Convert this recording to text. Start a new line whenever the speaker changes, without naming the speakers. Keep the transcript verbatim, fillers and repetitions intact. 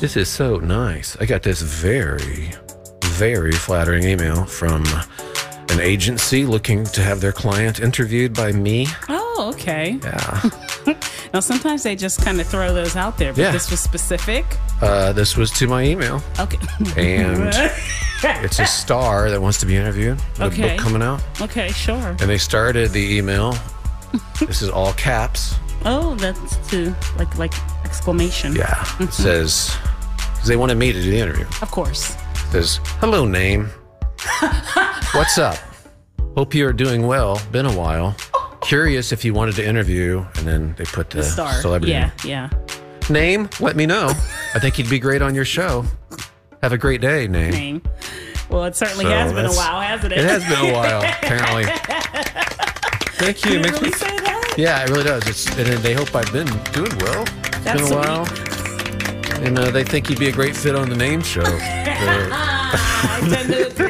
This is so nice. I got this very, very flattering email from an agency looking to have their client interviewed by me.
Oh, okay.
Yeah.
Now, sometimes they just kind of throw those out there, but
Yeah.
this was specific.
Uh, this was to my email.
Okay.
And it's a star that wants to be interviewed. The
Okay.
book coming out.
Okay, sure.
And they started the email. This is all caps.
Oh, that's to like like exclamation.
Yeah.
Mm-hmm.
It says, because they wanted me to do the interview.
Of course.
It says, hello, name. What's up? Hope you are doing well. Been a while. Curious if you wanted to interview. And then they put the,
The star.
celebrity
Yeah,
name.
yeah.
Name, let me know. I think you'd be great on your show. Have a great day, Name.
Name. Well, it certainly
So
has been a
that's-
while, hasn't it?
It has been a while, apparently. Thank you.
Did
It
it
makes
really
me-
say that?
Yeah, it really does. It's, and then they hope I've been doing well. It's
That's
been a while. And uh, they think you'd be a great fit on the Name show. Uh,
I tend to